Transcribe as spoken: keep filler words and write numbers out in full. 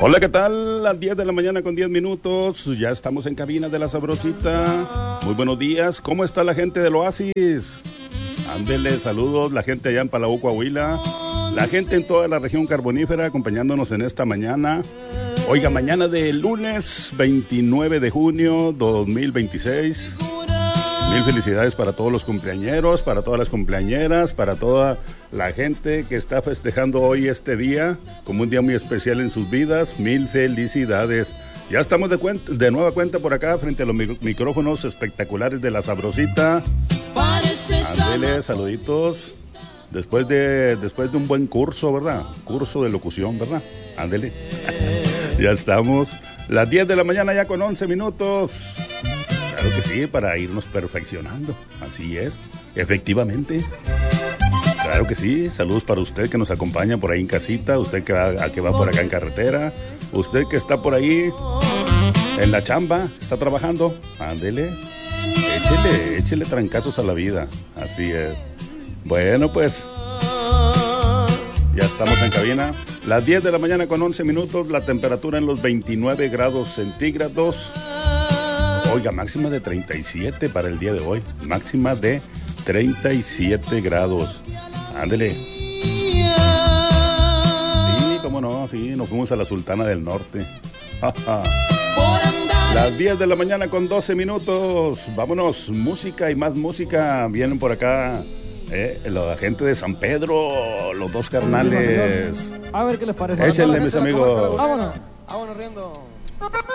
Hola, ¿qué tal? Las diez de la mañana con diez minutos. Ya estamos en cabina de La Sabrosita. Muy buenos días. ¿Cómo está la gente del Oasis? Ándele, saludos. La gente allá en Palau, Coahuila. La gente en toda la región carbonífera acompañándonos en esta mañana. Oiga, mañana de lunes veintinueve de junio dos mil veintiséis. Mil felicidades para todos los cumpleañeros, para todas las cumpleañeras, para toda la gente que está festejando hoy este día como un día muy especial en sus vidas. Mil felicidades. Ya estamos de, cuenta, de nueva cuenta por acá frente a los mic- micrófonos espectaculares de La Sabrosita. Ándele, saluditos. Después de, después de un buen curso, ¿verdad? Curso de locución, ¿verdad? Ándele. Ya estamos. Las diez de la mañana ya con once minutos. Claro que sí, para irnos perfeccionando. Así es, efectivamente. Claro que sí. Saludos para usted que nos acompaña por ahí en casita, usted que va, que va por acá en carretera, usted que está por ahí en la chamba, está trabajando. Ándele, échele, échele trancazos a la vida. Así es. Bueno, pues ya estamos en cabina. Las diez de la mañana con once minutos, la temperatura en los veintinueve grados centígrados. Oiga, máxima de treinta y siete para el día de hoy. Máxima de treinta y siete grados. Ándele. Sí, cómo no, sí, nos fuimos a la Sultana del Norte. Las diez de la mañana con doce minutos. Vámonos, música y más música. Vienen por acá eh, la gente de San Pedro, los dos carnales. A ver qué les parece. Échenle, mis amigos. Vámonos. Vámonos riendo.